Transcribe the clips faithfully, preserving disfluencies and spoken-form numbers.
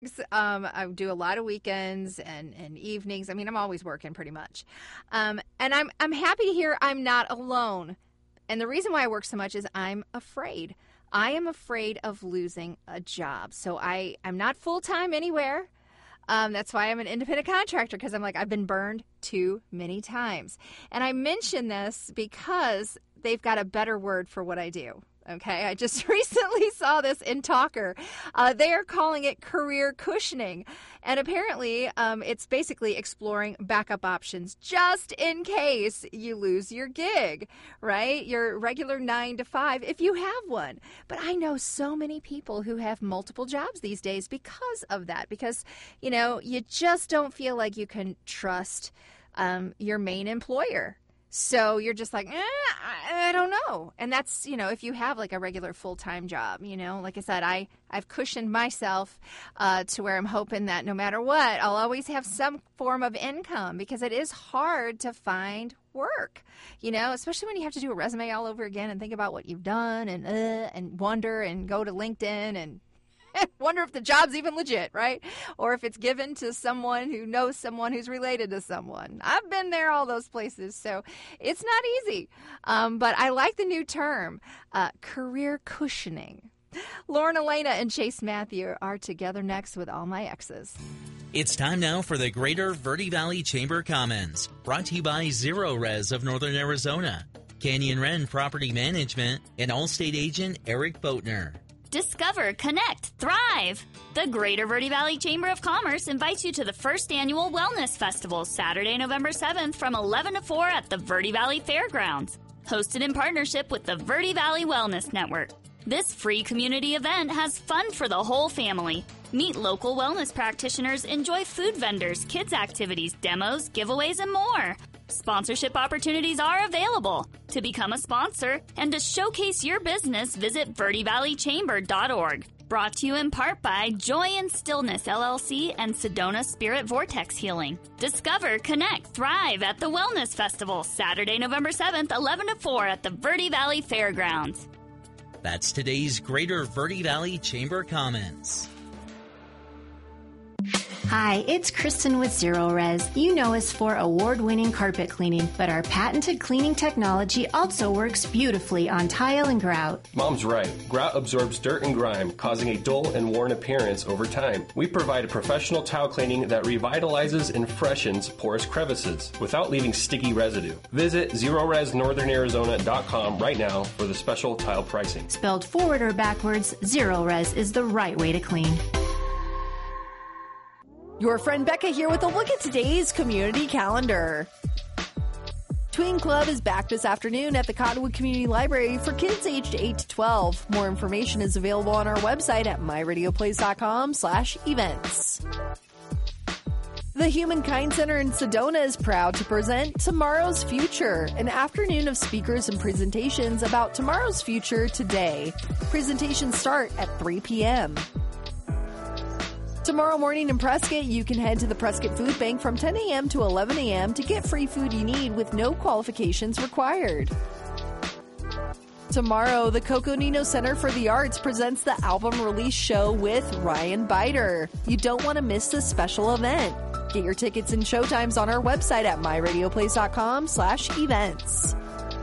Um, I do a lot of weekends and, and evenings. I mean, I'm always working pretty much. Um, and I'm I'm happy to hear I'm not alone. And the reason why I work so much is I'm afraid. I am afraid of losing a job. So I, I'm not full-time anywhere. Um, that's why I'm an independent contractor, because I'm like, I've been burned too many times. And I mention this because they've got a better word for what I do. Okay, I just recently saw this in Talker. Uh, they are calling it career cushioning. And apparently um, it's basically exploring backup options just in case you lose your gig, right? Your regular nine to five, if you have one. But I know so many people who have multiple jobs these days because of that, because, you know, you just don't feel like you can trust um, your main employer. So you're just like, eh, I, I don't know. And that's, you know, if you have like a regular full-time job, you know, like I said, I, I've cushioned myself uh, to where I'm hoping that no matter what, I'll always have some form of income, because it is hard to find work, you know, especially when you have to do a resume all over again and think about what you've done and, uh, and wonder and go to LinkedIn and wonder if the job's even legit, right? Or if it's given to someone who knows someone who's related to someone. I've been there, all those places, so it's not easy. Um, but I like the new term, uh, career cushioning. Lauren Elena and Chase Matthew are together next with All My Exes. It's time now for the Greater Verde Valley Chamber Comments, brought to you by Zero Res of Northern Arizona, Canyon Wren Property Management, and Allstate agent Eric Boatner. Discover, connect, thrive. The Greater Verde Valley Chamber of Commerce invites you to the first annual Wellness Festival, Saturday, November seventh from eleven to four at the Verde Valley Fairgrounds. Hosted in partnership with the Verde Valley Wellness Network. This free community event has fun for the whole family. Meet local wellness practitioners, enjoy food vendors, kids activities, demos, giveaways, and more. Sponsorship opportunities are available. To become a sponsor and to showcase your business, visit verde valley chamber dot org. Brought to you in part by Joy and Stillness, L L C, and Sedona Spirit Vortex Healing. Discover, connect, thrive at the Wellness Festival, Saturday, November seventh, eleven to four at the Verde Valley Fairgrounds. That's today's Greater Verde Valley Chamber Comments. Hi, it's Kristen with Zero Res. You know us for award-winning carpet cleaning, but our patented cleaning technology also works beautifully on tile and grout. Mom's right. Grout absorbs dirt and grime, causing a dull and worn appearance over time. We provide a professional tile cleaning that revitalizes and freshens porous crevices without leaving sticky residue. Visit zero res northern arizona dot com right now for the special tile pricing. Spelled forward or backwards, Zero Res is the right way to clean. Your friend Becca here with a look at today's community calendar. Tween Club is back this afternoon at the Cottonwood Community Library for kids aged eight to twelve. More information is available on our website at my radio place dot com slash events. The Humankind Center in Sedona is proud to present Tomorrow's Future, an afternoon of speakers and presentations about tomorrow's future today. Presentations start at three p.m. Tomorrow morning in Prescott, you can head to the Prescott Food Bank from ten a.m. to eleven a.m. to get free food you need with no qualifications required. Tomorrow, the Coconino Center for the Arts presents the album release show with Ryan Biter. You don't want to miss this special event. Get your tickets and showtimes on our website at my radio place dot com slash events.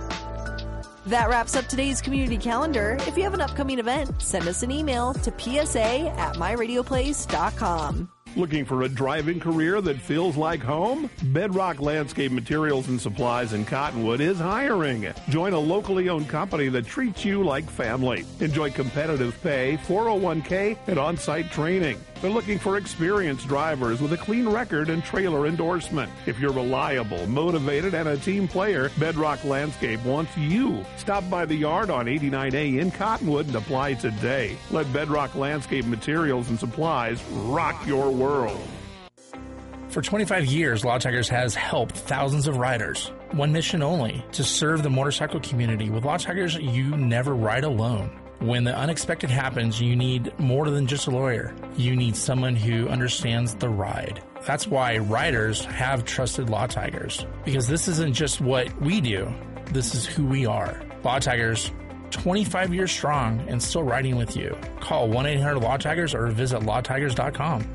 That wraps up today's community calendar. If you have an upcoming event, send us an email to p s a at my radio place dot com. Looking for a driving career that feels like home? Bedrock Landscape Materials and Supplies in Cottonwood is hiring. Join a locally owned company that treats you like family. Enjoy competitive pay, four oh one k, and on-site training. They're looking for experienced drivers with a clean record and trailer endorsement. If you're reliable, motivated, and a team player, Bedrock Landscape wants you. Stop by the yard on eighty-nine A in Cottonwood and apply today. Let Bedrock Landscape Materials and Supplies rock your world. For twenty-five years, Law Tigers has helped thousands of riders. One mission only, to serve the motorcycle community. With Law Tigers, you never ride alone. When the unexpected happens, you need more than just a lawyer. You need someone who understands the ride. That's why riders have trusted Law Tigers. Because this isn't just what we do, this is who we are. Law Tigers, twenty-five years strong and still riding with you. Call one eight hundred law tigers or visit law tigers dot com.